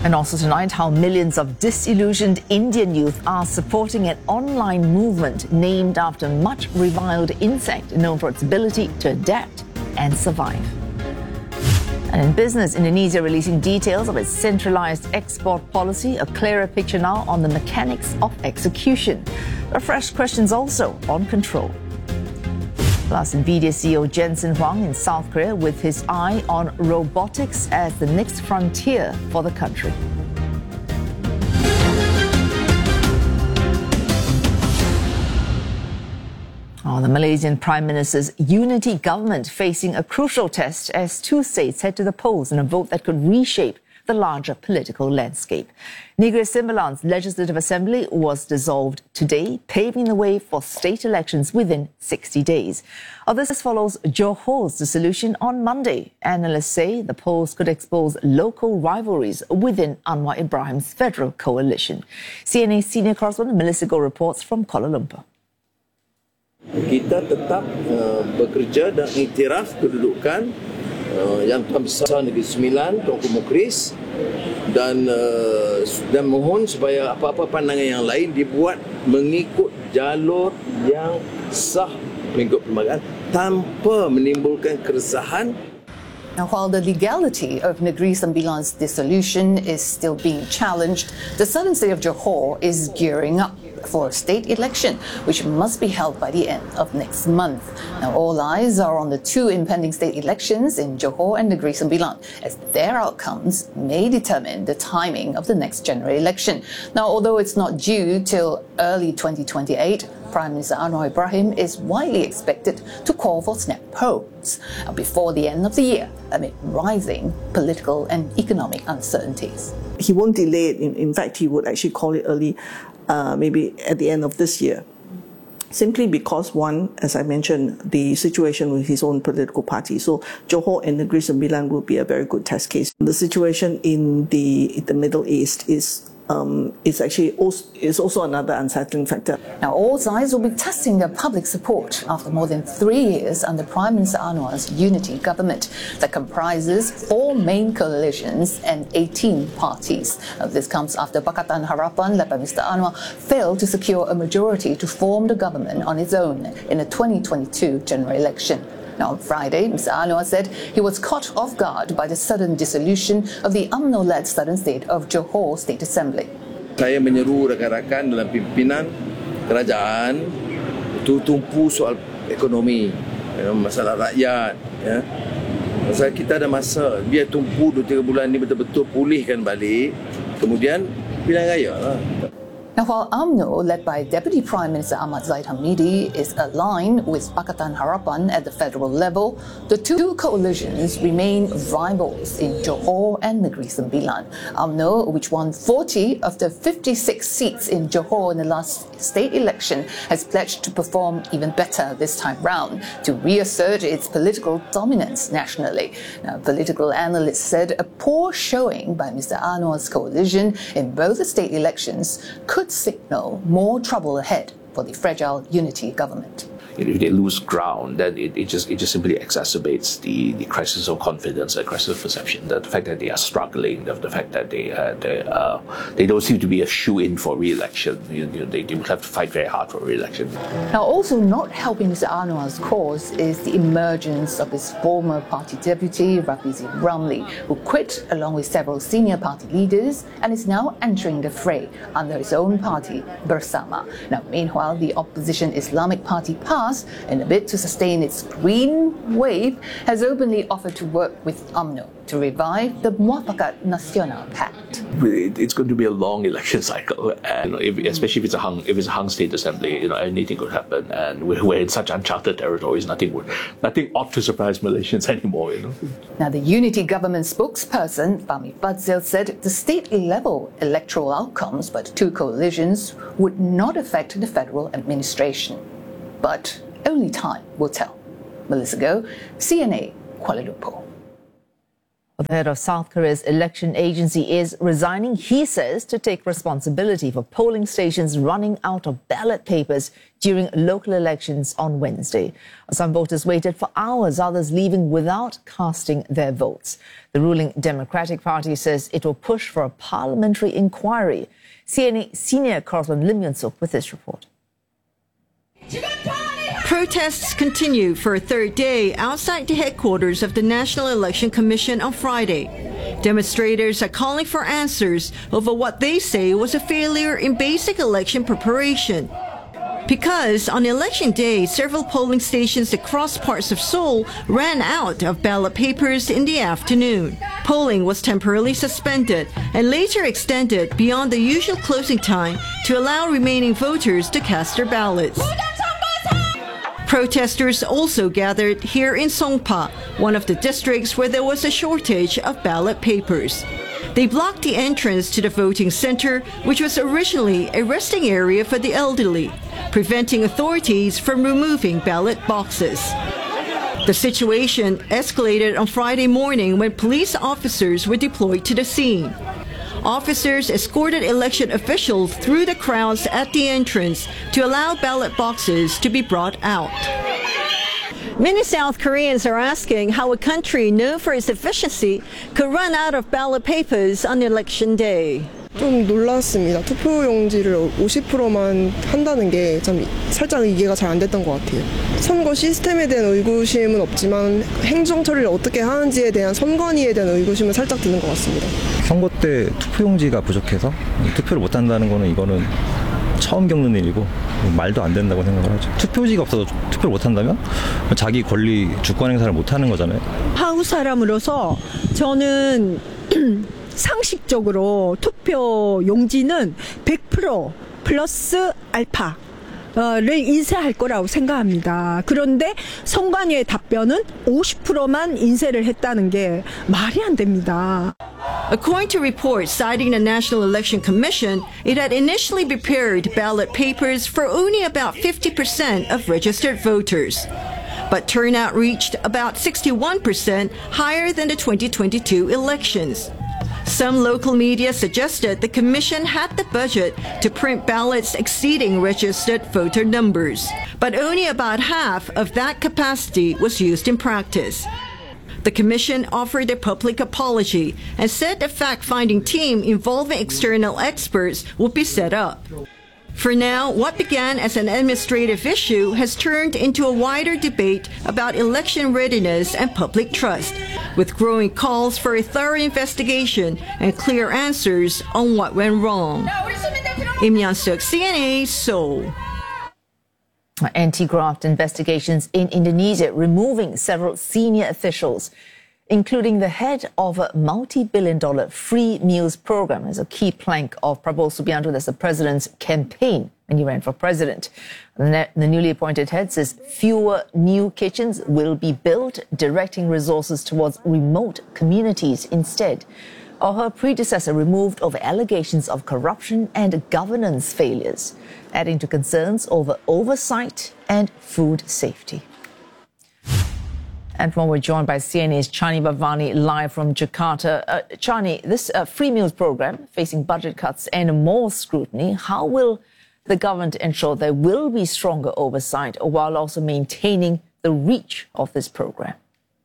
And also tonight, how millions of disillusioned Indian youth are supporting an online movement named after a much reviled insect known for its ability to adapt and survive. And in business, Indonesia releasing details of its centralized export policy, a clearer picture now on the mechanics of execution. There are fresh questions also on control. Plus, NVIDIA CEO Jensen Huang in South Korea with his eye on robotics as the next frontier for the country. The Malaysian Prime Minister's unity government facing a crucial test as two states head to the polls in a vote that could reshape the larger political landscape. Negeri Sembilan's Legislative Assembly was dissolved today, paving the way for state elections within 60 days. This follows Johor's dissolution on Monday. Analysts say the polls could expose local rivalries within Anwar Ibrahim's federal coalition. CNA senior correspondent Melissa Goh reports from Kuala Lumpur. Kita tetap bekerja dan iktiraf kedudukan yang Tuan Besar Negeri Sembilan, Tuan Mukris, dan mohon supaya apa-apa pandangan yang lain dibuat mengikut jalur yang sah mengikut perlembagaan tanpa menimbulkan keresahan. Now, while the legality of Negeri Sembilan's dissolution is still being challenged, the southern state of Johor is gearing up for a state election, which must be held by the end of next month. Now, all eyes are on the two impending state elections in Johor and Negeri Sembilan, as their outcomes may determine the timing of the next general election. Now, although it's not due till early 2028, Prime Minister Anwar Ibrahim is widely expected to call for snap polls before the end of the year amid rising political and economic uncertainties. He won't delay it. In fact, he would actually call it early, maybe at the end of this year. Simply because, one, as I mentioned, the situation with his own political party. So Johor and Negeri Sembilan will be a very good test case. The situation in the Middle East is also another unsettling factor. Now, all sides will be testing their public support after more than 3 years under Prime Minister Anwar's unity government that comprises 4 main coalitions and 18 parties. Now, this comes after Pakatan Harapan, led by Mr. Anwar, failed to secure a majority to form the government on its own in the 2022 general election. Now, on Friday, Mr. Anwar said he was caught off guard by the sudden dissolution of the UMNO-led southern state of Johor State Assembly. Saya menyeru rakan-rakan dalam pimpinan kerajaan itu tumpu soal ekonomi, masalah rakyat. Masalah kita ada masa, biar tumpu 2-3 bulan ini betul-betul pulihkan balik, kemudian pilihan raya lah. Now, while UMNO, led by Deputy Prime Minister Ahmad Zahid Hamidi, is aligned with Pakatan Harapan at the federal level, the two coalitions remain rivals in Johor and Negeri Sembilan. UMNO, which won 40 of the 56 seats in Johor in the last state election, has pledged to perform even better this time round to reassert its political dominance nationally. Now, political analysts said a poor showing by Mr. Anwar's coalition in both the state elections could signal more trouble ahead for the fragile unity government. If they lose ground, then it just simply exacerbates the crisis of confidence, the crisis of perception, the fact that they are struggling, the fact that they don't seem to be a shoe-in for re-election. They will have to fight very hard for re-election. Now, also not helping Mr. Anwar's cause is the emergence of his former party deputy, Rafizi Ramli, who quit along with several senior party leaders and is now entering the fray under his own party, Bersama. Now, meanwhile, the opposition Islamic Party PAS, in a bid to sustain its green wave, has openly offered to work with UMNO to revive the Muafakat Nasional Pact. It's going to be a long election cycle, and especially if it's a hung state assembly, anything could happen, and we're in such uncharted territories. Nothing ought to surprise Malaysians anymore. Now, the unity government spokesperson Fahmi Fadzil said the state-level electoral outcomes by the two coalitions would not affect the federal administration. But only time will tell. Melissa Goh, CNA, Kuala Lumpur. The head of South Korea's election agency is resigning, he says, to take responsibility for polling stations running out of ballot papers during local elections on Wednesday. Some voters waited for hours, others leaving without casting their votes. The ruling Democratic Party says it will push for a parliamentary inquiry. CNA senior correspondent Lim Yun-suk with this report. Protests continue for a third day outside the headquarters of the National Election Commission on Friday. Demonstrators are calling for answers over what they say was a failure in basic election preparation. Because on election day, several polling stations across parts of Seoul ran out of ballot papers in the afternoon. Polling was temporarily suspended and later extended beyond the usual closing time to allow remaining voters to cast their ballots. Protesters also gathered here in Songpa, one of the districts where there was a shortage of ballot papers. They blocked the entrance to the voting center, which was originally a resting area for the elderly, preventing authorities from removing ballot boxes. The situation escalated on Friday morning when police officers were deployed to the scene. Officers escorted election officials through the crowds at the entrance to allow ballot boxes to be brought out. Many South Koreans are asking how a country known for its efficiency could run out of ballot papers on election day. 좀 놀랐습니다. 투표용지를 50%만 한다는 게 참 살짝 이해가 잘 안 됐던 것 같아요. 선거 시스템에 대한 의구심은 없지만 행정 처리를 어떻게 하는지에 대한 선관위에 대한 의구심은 살짝 드는 것 같습니다. 선거 때 투표용지가 부족해서 투표를 못 한다는 거는 이거는 처음 겪는 일이고 말도 안 된다고 생각을 하죠. 투표지가 없어서 투표를 못 한다면 자기 권리 주권 행사를 못 하는 거잖아요. 한국 사람으로서 저는 상식적으로 투표 용지는 100% 플러스 알파를 인쇄할 거라고 생각합니다. 그런데 선관위의 답변은 50%만 인쇄를 했다는 게 말이 안 됩니다. According to reports citing the National Election Commission, it had initially prepared ballot papers for only about 50% of registered voters. But turnout reached about 61%, higher than the 2022 elections. Some local media suggested the commission had the budget to print ballots exceeding registered voter numbers, but only about half of that capacity was used in practice. The commission offered a public apology and said a fact-finding team involving external experts would be set up. For now, what began as an administrative issue has turned into a wider debate about election readiness and public trust, with growing calls for a thorough investigation and clear answers on what went wrong. Im Yun-suk, CNA, Seoul. Anti-graft investigations in Indonesia removing several senior officials, including the head of a multi-billion-dollar free meals program as a key plank of Prabowo Subianto, that's the president's campaign when he ran for president. The newly appointed head says fewer new kitchens will be built, directing resources towards remote communities instead. Her predecessor removed over allegations of corruption and governance failures, adding to concerns over oversight and food safety. And we're joined by CNA's Chani Bhavani live from Jakarta. Chani, this free meals program facing budget cuts and more scrutiny, how will the government ensure there will be stronger oversight while also maintaining the reach of this program?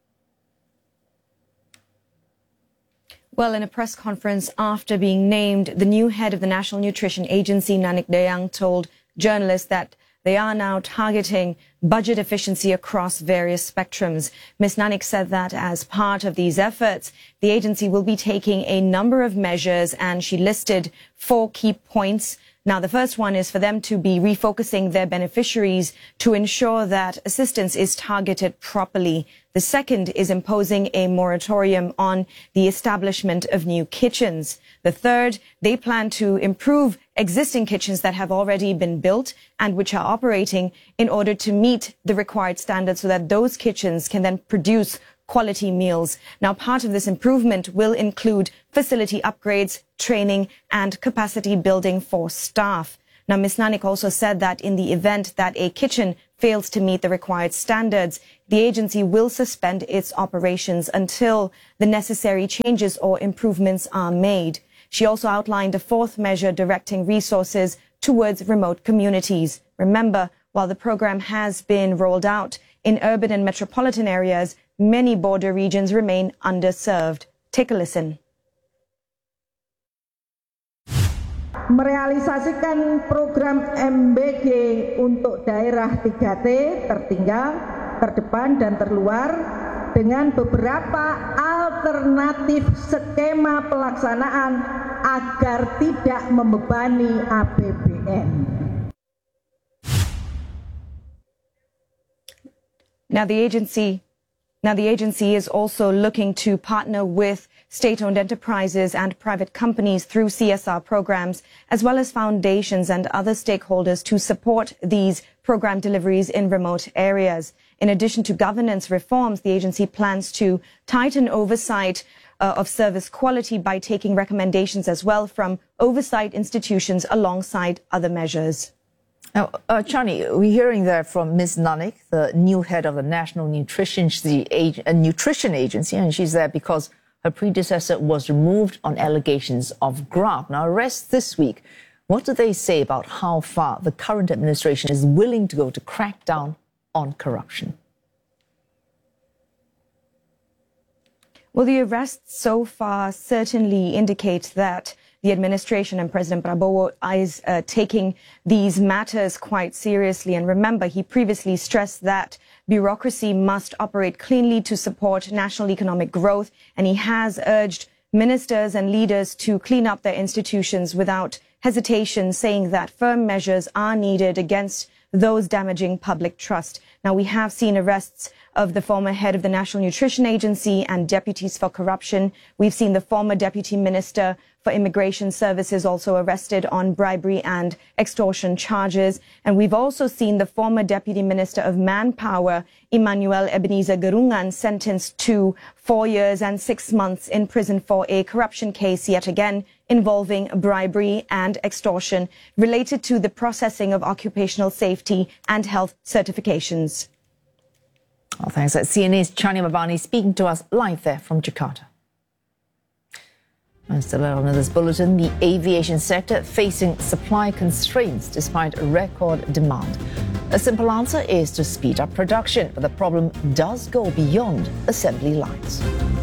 Well, in a press conference after being named the new head of the National Nutrition Agency, Nanik Dayang told journalists that they are now targeting budget efficiency across various spectrums. Ms. Nanik said that as part of these efforts, the agency will be taking a number of measures, and she listed 4 key points. Now, the first one is for them to be refocusing their beneficiaries to ensure that assistance is targeted properly. The second is imposing a moratorium on the establishment of new kitchens. The third, they plan to improve existing kitchens that have already been built and which are operating in order to meet the required standards so that those kitchens can then produce quality meals. Now, part of this improvement will include facility upgrades, training, and capacity building for staff. Now, Ms. Nanik also said that in the event that a kitchen fails to meet the required standards, the agency will suspend its operations until the necessary changes or improvements are made. She also outlined a fourth measure directing resources towards remote communities. Remember, while the program has been rolled out in urban and metropolitan areas, many border regions remain underserved. Take a listen. Merealisasikan program MBG untuk daerah 3T tertinggal, terdepan dan terluar dengan beberapa alternatif skema pelaksanaan agar tidak membebani APBN. Now the agency is also looking to partner with state-owned enterprises and private companies through CSR programs, as well as foundations and other stakeholders to support these program deliveries in remote areas. In addition to governance reforms, the agency plans to tighten oversight of service quality by taking recommendations as well from oversight institutions alongside other measures. Now, Chani, we're hearing there from Ms. Nanik, the new head of the National Nutrition Agency, and she's there because her predecessor was removed on allegations of graft. Now, arrest this week. What do they say about how far the current administration is willing to go to crack down on corruption? Well, the arrests so far certainly indicate that the administration and President Prabowo is taking these matters quite seriously. And remember, he previously stressed that bureaucracy must operate cleanly to support national economic growth. And he has urged ministers and leaders to clean up their institutions without hesitation, saying that firm measures are needed against those damaging public trust. Now, we have seen arrests of the former head of the National Nutrition Agency and deputies for corruption. We've seen the former deputy minister for immigration services also arrested on bribery and extortion charges. And we've also seen the former deputy minister of manpower, Emmanuel Ebenezer Garungan, sentenced to 4 years and 6 months in prison for a corruption case, yet again involving bribery and extortion related to the processing of occupational safety and health certifications. Well, thanks. That's CNA's Chani Mabani speaking to us live there from Jakarta. And still on this bulletin, the aviation sector facing supply constraints despite record demand. A simple answer is to speed up production, but the problem does go beyond assembly lines.